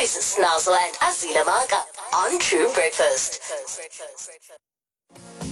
Joyce, Snazzle and Azila Marga on True Breakfast.